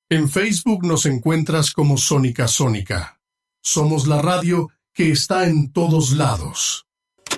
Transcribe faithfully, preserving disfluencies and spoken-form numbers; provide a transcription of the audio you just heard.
En Facebook nos encuentras como Sónica Sónica. Somos la radio que está en todos lados.